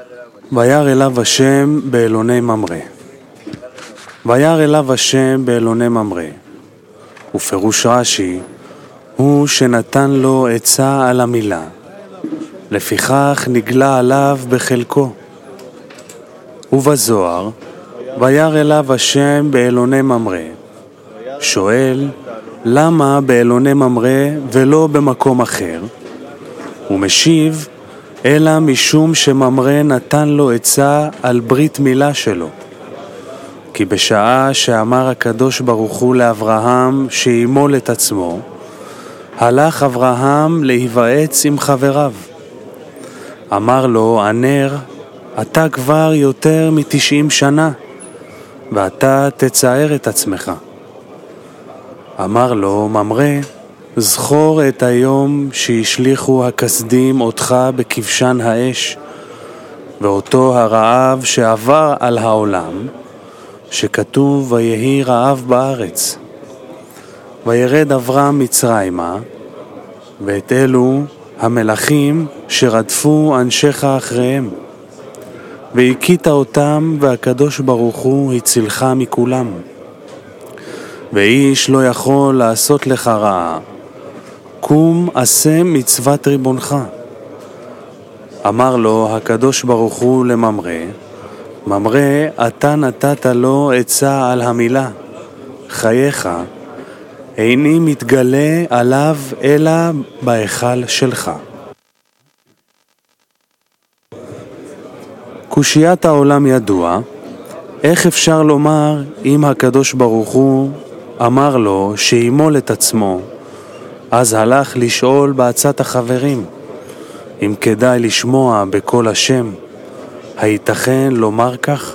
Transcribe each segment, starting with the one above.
וירא אליו השם באלוני ממרא. וירא אליו השם באלוני ממרא. ופירוש רש"י הוא שנתן לו עצה על המילה, לפיכך נגלה עליו בחלקו. ובזוהר, וירא אליו השם באלוני ממרא. שואל, למה באלוני ממרא ולא במקום אחר? הוא משיב, אלא משום שממרא נתן לו עצה על ברית מילה שלו. כי בשעה שאמר הקדוש ברוך הוא לאברהם שימול את עצמו, הלך אברהם להיוועץ עם חבריו. אמר לו, ענר, אתה כבר יותר מ90 שנה, ואתה תצער את עצמך. אמר לו, ממרא, זכור את היום שהשליחו הכסדים אותך בכבשן האש, ואותו הרעב שעבר על העולם, שכתוב ויהי רעב בארץ. וירד אברהם מצרימה, ואת אלו המלכים שרדפו אנשיך אחריהם. והכית אותם, והקדוש ברוך הוא הצילך מכולם. ואיש לא יכול לעשות לך רעה. קום עשה מצוות ריבונך. אמר לו הקדוש ברוך הוא לממרא, ממרא, אתה נתת לו עצה על המילה. חייך, איני מתגלה עליו אלא בהיכל שלך. קושיית העולם ידוע, איך אפשר לומר אם הקדוש ברוך הוא אמר לו שימול את עצמו, אז הלך לשאול בעצת החברים, אם כדאי לשמוע בקול השם, הייתכן לומר כך?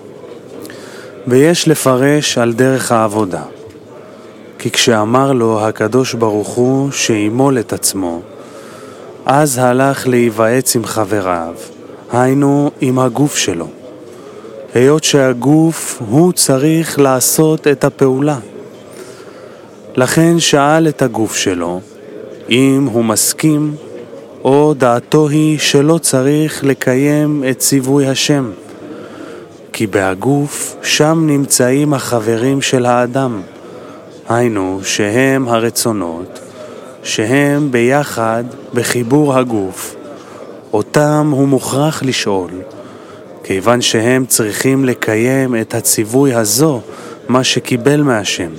ויש לפרש על דרך העבודה, כי כשאמר לו הקדוש ברוך הוא שימול את עצמו, אז הלך להיוועץ עם חבריו, היינו עם הגוף שלו, היות שהגוף הוא צריך לעשות את הפעולה. לכן שאל את הגוף שלו, אם הוא מסכים, או דעתו היא שלא צריך לקיים את ציווי השם, כי בהגוף שם נמצאים החברים של האדם, היינו שהם הרצונות, שהם ביחד בחיבור הגוף, אותם הוא מוכרח לשאול, כיוון שהם צריכים לקיים את הציווי הזו, מה שקיבל מהשם.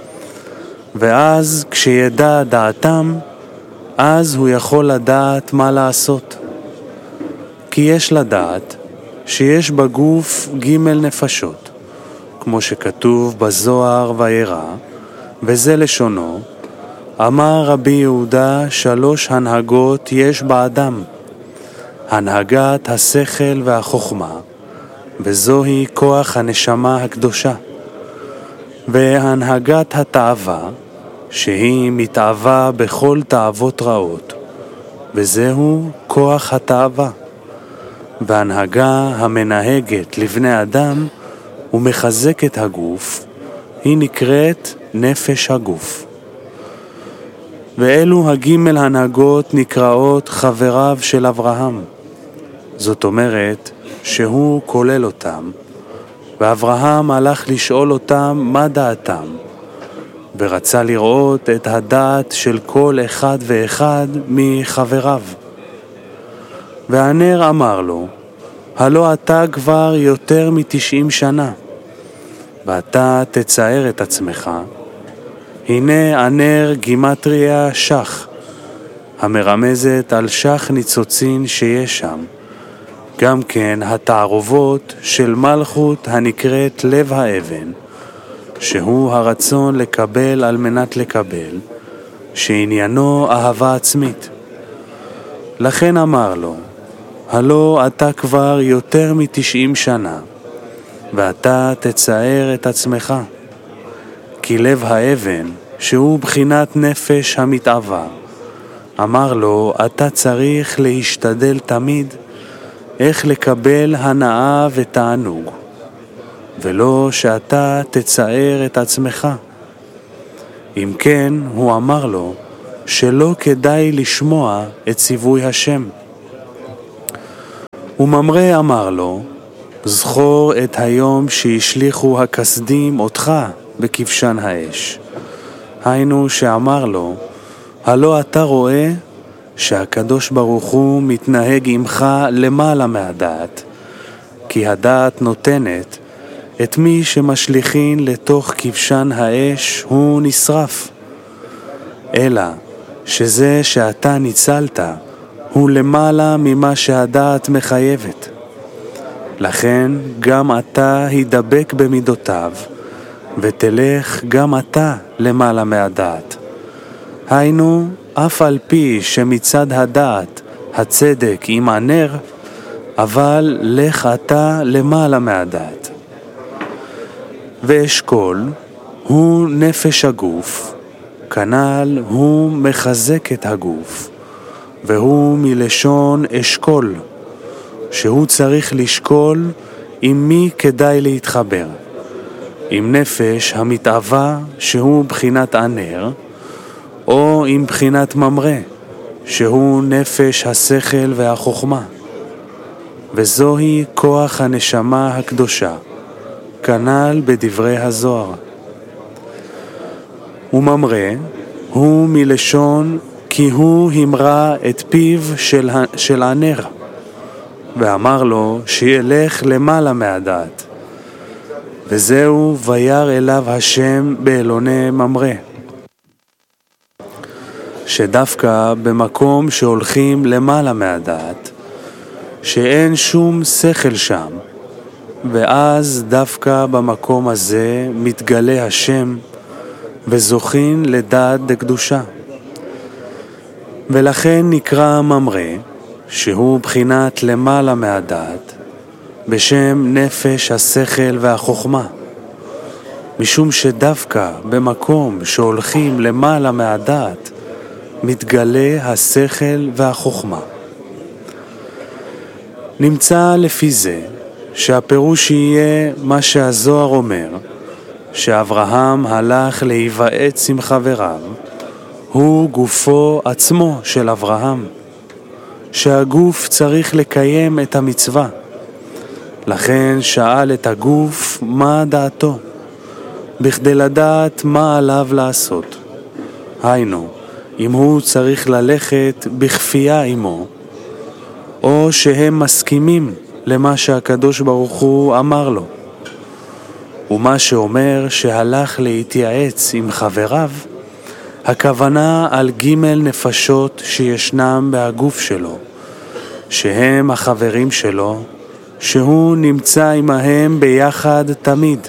ואז כשידע דעתם, אז הוא יכול לדעת מה לעשות. כי יש לדעת שיש בגוף ג' נפשות, כמו שכתוב בזוהר וירא, וזה לשונו, אמר רבי יהודה 3 הנהגות יש באדם, הנהגת השכל והחוכמה, וזוהי כוח הנשמה הקדושה, והנהגת התאווה, שהיא מתאווה בכל תאוות רעות, וזהו כוח התאווה, והנהגה המנהגת לבני אדם ומחזקת הגוף, היא נקראת נפש הגוף. ואלו הגימל הנהגות נקראות חבריו של אברהם. זאת אומרת שהוא כולל אותם, ואברהם הלך לשאול אותם מה דעתם, ורצה לראות את הדעת של כל אחד ואחד מחבריו. והנר אמר לו, הלא אתה כבר יותר מ90 שנה, ואתה תצער את עצמך. הנה הנר גימטריה שח, המרמזת על שח ניצוצין שיש שם. גם כן התערובות של מלכות הנקראת לב האבן, שהוא הרצון לקבל על מנת לקבל, שעניינו אהבה עצמית. לכן אמר לו, הלא אתה כבר יותר מ90 שנה, ואתה תצער את עצמך. כי לב האבן, שהוא בחינת נפש המתאווה, אמר לו, אתה צריך להשתדל תמיד איך לקבל הנאה ותענוג, ולא שאתה תצער את עצמך. אם כן, הוא אמר לו, שלא כדאי לשמוע את ציווי השם. וממרא אמר לו, זכור את היום שהשליחו הכסדים אותך בכבשן האש. היינו שאמר לו, הלא אתה רואה שהקדוש ברוך הוא מתנהג עמך למעלה מהדעת, כי הדעת נותנת את מי שמשליחין לתוך כבשן האש הוא נשרף. אלא שזה שאתה ניצלת הוא למעלה ממה שהדעת מחייבת. לכן גם אתה הידבק במידותיו, ותלך גם אתה למעלה מהדעת. היינו, אף על פי שמצד הדעת הצדק עם הנר, אבל לך אתה למעלה מהדעת. ואשכול הוא נפש הגוף, כנ"ל הוא מחזק את הגוף, והוא מלשון אשכול, שהוא צריך לשקול עם מי כדאי להתחבר, עם נפש המתאווה שהוא בחינת הנר, או עם בחינת ממרא, שהוא נפש השכל והחוכמה. וזוהי כוח הנשמה הקדושה, כנ"ל בדברי הזוהר. וממרא הוא מלשון כי הוא המרה את פיו של הנר, ואמר לו שילך למעלה מהדעת. וזהו וירא אליו השם באלוני ממרא. שדווקא במקום שהולכים למעלה מהדעת, שאין שום שכל שם, ואז דווקא במקום הזה מתגלה השם וזוכין לדעת דקדושה. ולכן נקרא ממרא, שהוא בחינת למעלה מהדעת, בשם נפש השכל והחוכמה, משום שדווקא במקום שהולכים למעלה מהדעת מתגלה השכל והחוכמה. נמצא לפי זה שהפירוש יהיה מה שהזוהר אומר, שאברהם הלך להיוועץ עם חבריו, הוא גופו עצמו של אברהם, שהגוף צריך לקיים את המצווה. לכן שאל את הגוף מה דעתו, בכדי לדעת מה עליו לעשות. היינו, אם הוא צריך ללכת בכפייה עמו, או שהם מסכימים למה שהקדוש ברוך הוא אמר לו. ומה שאומר שהלך להתייעץ עם חבריו, הכוונה על ג' נפשות שישנם בהגוף שלו, שהם החברים שלו, שהוא נמצא עמהם ביחד תמיד.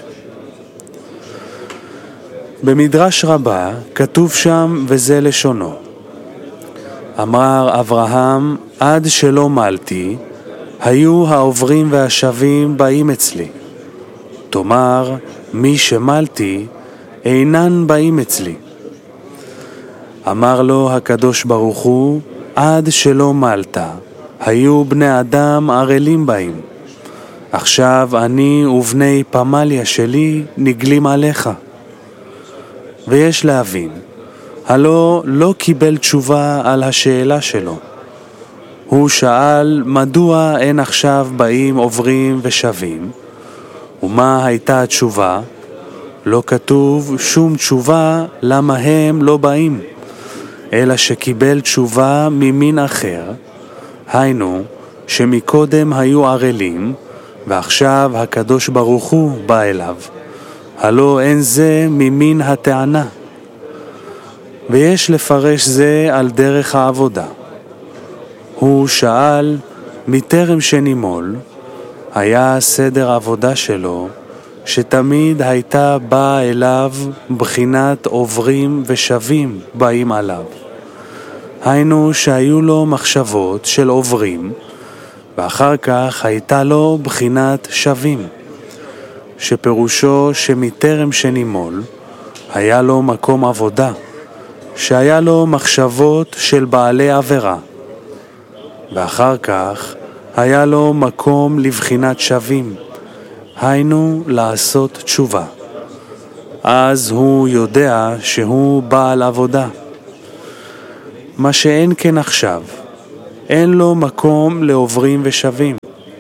במדרש רבה כתוב שם וזה לשונו, אמר אברהם עד שלא מלתי, היו העוברים והשבים באים אצלי. תאמר, מי שמלתי אינן באים אצלי. אמר לו הקדוש ברוך הוא, עד שלא מלת, היו בני אדם ערלים באים. עכשיו אני ובני פמליה שלי נגלים עליך. ויש להבין, הלא לא קיבל תשובה על השאלה שלו. הוא שאל מדוע אין עכשיו באים עוברים ושבים, ומה הייתה התשובה? לא כתוב שום תשובה למה הם לא באים, אלא שקיבל תשובה ממין אחר, היינו שמקודם היו ערלים, ועכשיו הקדוש ברוך הוא בא אליו. הלא אין זה ממין הטענה. ויש לפרש זה על דרך העבודה. הוא שאל מטרם שנימול, היה סדר העבודה שלו, שתמיד הייתה באה אליו בחינת עוברים ושבים באים עליו. היינו שהיו לו מחשבות של עוברים, ואחר כך הייתה לו בחינת שבים, שפירושו שמטרם שנימול היה לו מקום עבודה, שהיה לו מחשבות של בעלי עבירה, ואחר כך היה לו מקום לבחינת שבים, היינו לעשות תשובה. אז הוא יודע שהוא בעל עבודה. מה שאין כן עכשיו, אין לו מקום לעוברים ושבים,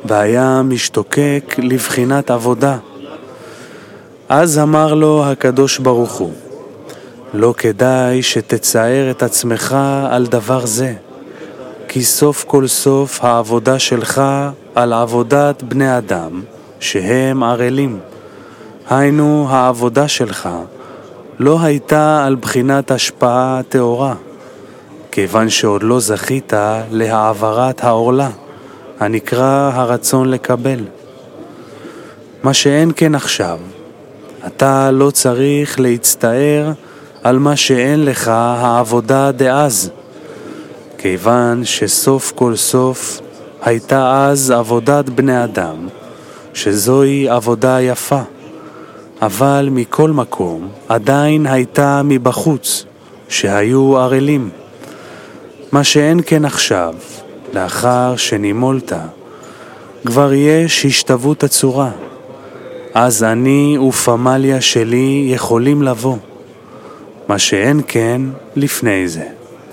והיה משתוקק לבחינת עבודה. אז אמר לו הקדוש ברוך הוא, לא כדאי שתצער את עצמך על דבר זה, כי סוף כל סוף העבודה שלך על עבודת בני אדם שהם ערלים. היינו העבודה שלך לא הייתה על בחינת השפעה טהורה, כיוון שעוד לא זכית להעברת העורלה, הנקרא הרצון לקבל. מה שאין כן עכשיו, אתה לא צריך להצטער על מה שאין לך העבודה דאז, כיוון שסוף כל סוף הייתה אז עבודת בני אדם, שזוהי עבודה יפה, אבל מכל מקום עדיין הייתה מבחוץ, שהיו ערלים. מה שאין כן עכשיו, לאחר שנימולת, כבר יש השתוות הצורה, אז אני ופמליה שלי יכולים לבוא, מה שאין כן לפני זה.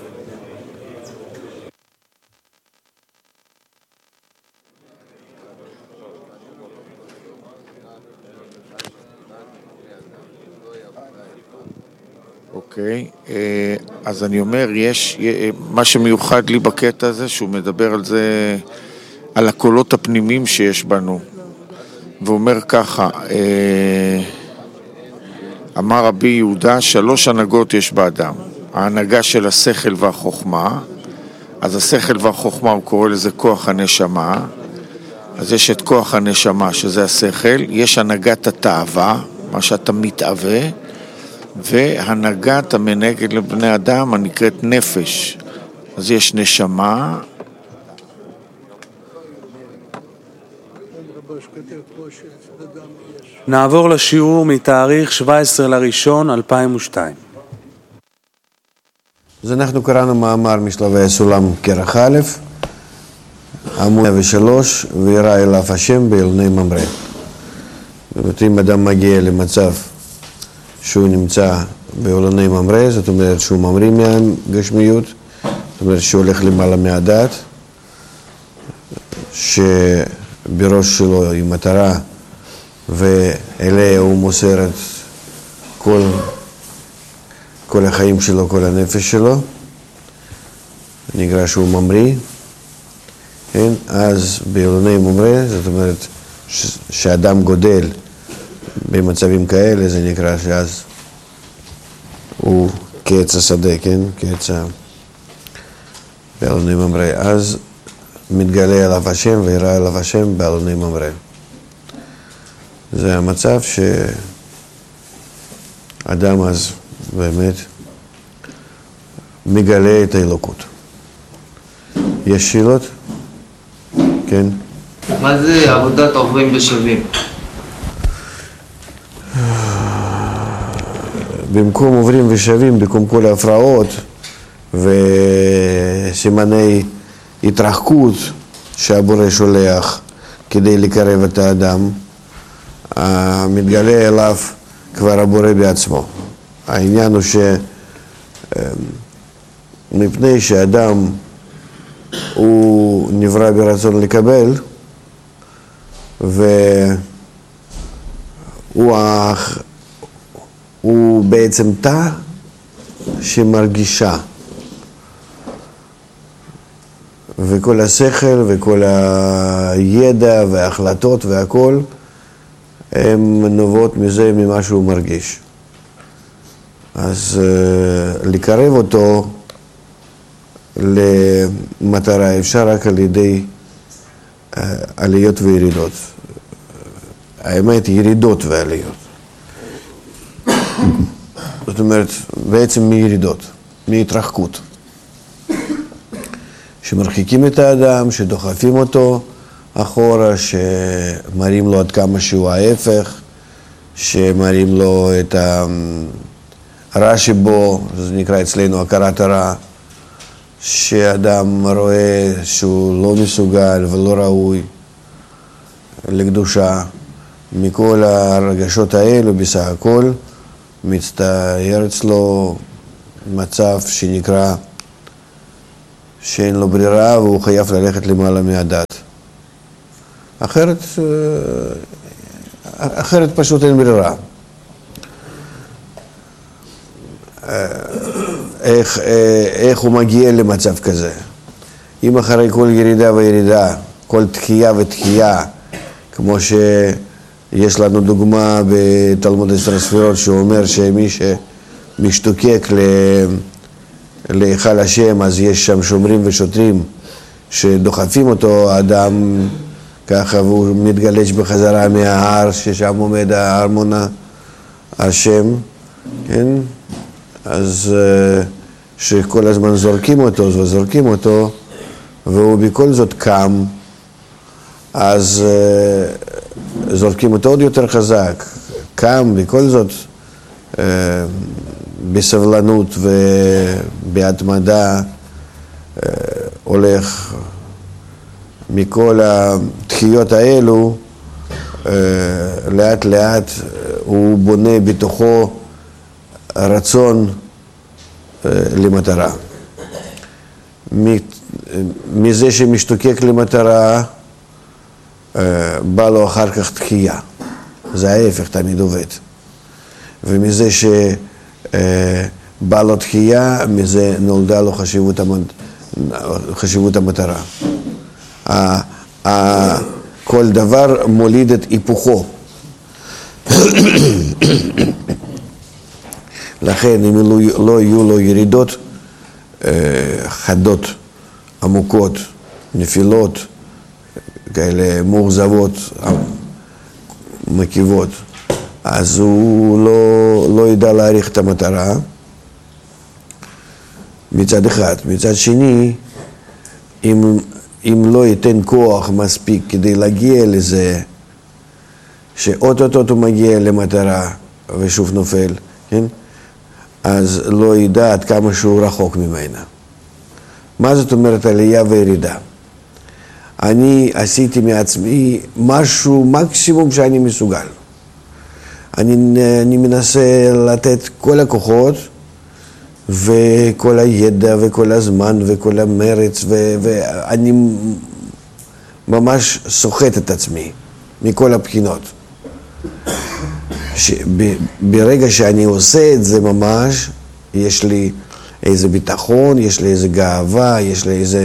אוקיי, אז אני אומר, יש מה שמיוחד לי בקטע הזה, שהוא מדבר על זה, על הקולות הפנימיים שיש בנו, ואומר ככה, אמר רבי יהודה, 3 הנהגות יש באדם, ההנהגה של השכל והחוכמה, אז השכל והחוכמה הוא קורא לזה כוח הנשמה, אז יש את כוח הנשמה שזה השכל, יש הנהגת התאווה, מה שאתה מתאווה, והנהגת המנהגת לבני אדם הנקראת נפש. אז יש נשמה, נעבור לשיעור מתאריך 17/1/2002. אז אנחנו קראנו מאמר משלבי הסולם כרך א', עמוד 103, וירא אליו השם באילני ממרא. זאת אומרת, אם אדם מגיע למצב שהוא נמצא באילני ממרא, זאת אומרת שהוא ממריא מהגשמיות, זאת אומרת שהוא הולך למעלה מהדעת, שבראש שלו היא מטרה, ואליה הוא מוסר את כל החיים שלו, כל הנפש שלו, נקרא שהוא ממריא, כן? אז באילני ממרא, זאת אומרת שאדם גודל במצבים כאלה, זה נקרא שאז הוא כעץ השדה, כן? כעץ באילני ממרא. אז מתגלה אליו השם וירא אליו השם באילני ממרא. זה המצב שאדם אז באמת מגלה את האלוקות. יש שאלות? כן? מה זה עבודת עוברים ושבים? במקום עוברים ושבים, במקום כל ההפרעות וסימני התרחקות שהבורא שולח כדי לקרב את האדם, מתגלה אליו כבר הבורא בעצמו. העניין הוא שמפני שאדם הוא נברא ברצון לקבל, והוא בעצם תא שמרגישה, וכל השכל וכל הידע וההחלטות והכל הם נובעות מזה, ממה שהוא מרגיש. אז לקרב אותו למטרה אפשר רק על ידי עליות וירידות. האמת, ירידות ועליות. זאת אומרת, בעצם מירידות, מהתרחקות. שמרחיקים את האדם, שדוחפים אותו אחורה, שמראים לו עד כמה שהוא ההפך, שמראים לו את הרע שבו, זה נקרא אצלנו הכרת הרע, שאדם רואה שהוא לא מסוגל ולא ראוי לקדושה. מכל הרגשות האלו בסך הכל מצטייר אצלו מצב שנקרא שאין לו ברירה והוא חייב ללכת למעלה מהדת. אחרת פשוט אין ברירה. איך הוא מגיע למצב כזה? אם אחרי כל ירידה וירידה, כל תחייה ותחייה, כמו שיש לנו דוגמה בתלמוד 10 ספירות, שהוא אומר שמי שמשתוקק להיכל השם, אז יש שם שומרים ושוטרים שדוחפים אותו, האדם ככה, והוא מתגלש בחזרה מההר, ששם עומד הארמון השם, כן? אז שכל הזמן זורקים אותו, והוא בכל זאת קם, אז זורקים אותו עוד יותר חזק, קם בכל זאת בסבלנות ובהתמדה, הולך מכל התחיות האלו, לאט לאט הוא בונה בתוכו רצון למטרה. מזה שמשתוקק למטרה, בא לו אחר כך תחייה. זה ההפך, תמיד עובד. ומזה שבא לו תחייה, מזה נולדה לו חשיבות המטרה. כל דבר מוליד את היפוכו. לכן, אם לא יהיו לו ירידות חדות, עמוקות, נפילות, כאלה מאוכזבות, מקיבות, אז הוא לא ידע להעריך את המטרה, מצד אחד. מצד שני, אם לא ייתן כוח מספיק כדי להגיע לזה, שאוטוטוט הוא מגיע למטרה ושוב נופל, כן? אז לא ידע עד כמה שהוא רחוק ממנה. מה זאת אומרת עלייה וירידה? אני עשיתי מעצמי משהו, מקסימום שאני מסוגל. אני מנסה לתת כל הכוחות וכל הידע וכל הזמן וכל המרץ, ואני ממש סוחט את עצמי מכל הבחינות. ברגע שאני עושה את זה ממש, יש לי איזה ביטחון, יש לי איזה גאווה, יש לי איזה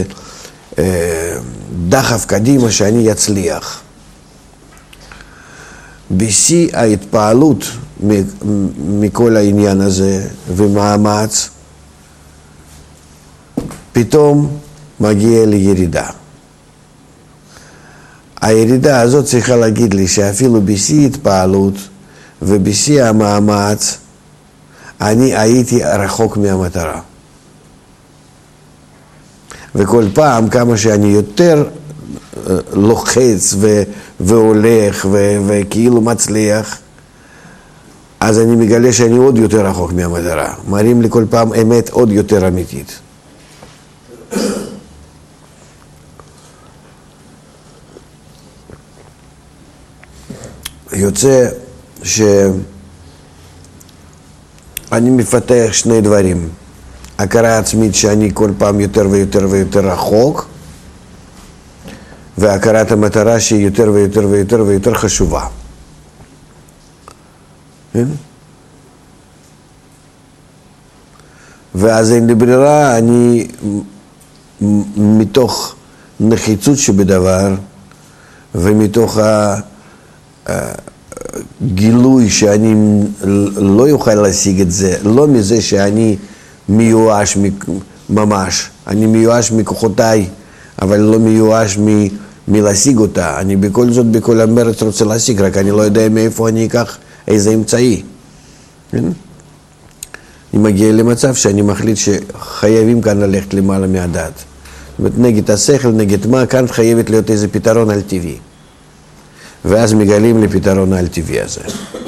דחף קדימה שאני אצליח. בשיא ההתפעלות מכל העניין הזה ומאמץ, פתאום מגיע לירידה. הירידה הזאת צריכה להגיד לי שאפילו בשיא התפעלות ובשיא המאמץ, אני הייתי רחוק מהמטרה. וכל פעם כמה שאני יותר לוחץ והולך וכאילו מצליח, אז אני מגלה שאני עוד יותר רחוק מהמטרה. מראים לי כל פעם אמת עוד יותר אמיתית. יוצא שאני מפתח שני דברים. הכרה עצמית שאני כל פעם יותר ויותר ויותר רחוק, והכרת המטרה שהיא יותר ויותר ויותר ויותר חשובה. כן? ואז אין לי ברירה, אני מתוך נחיצות שבדבר, ומתוך הגילוי שאני לא יוכל להשיג את זה, לא מזה שאני מיואש ממש, אני מיואש מכוחותיי, אבל לא מיואש מלהשיג אותה. אני בכל זאת, בכל המרץ רוצה להשיג, רק אני לא יודע מאיפה אני אקח איזה אמצעי. כן? אני מגיע למצב שאני מחליט שחייבים כאן ללכת למעלה מהדעת. זאת אומרת, נגד השכל, נגד מה, כאן חייבת להיות איזה פתרון על טבעי. ואז מגלים לפתרון על טבעי הזה.